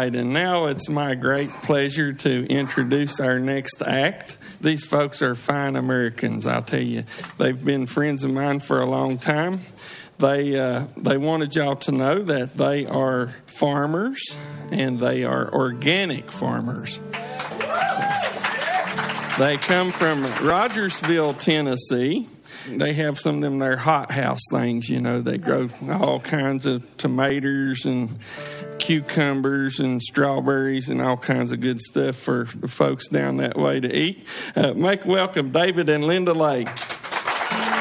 right, and now it's my great pleasure to introduce our next act. These folks are fine Americans, I'll tell you. They've been friends of mine for a long time. They wanted y'all to know that they are farmers, and they are organic farmers. They come from Rogersville, Tennessee. They have some of them their hothouse things, you know. They grow all kinds of tomatoes and cucumbers and strawberries and all kinds of good stuff for the folks down that way to eat. Make welcome David and Linda Lake.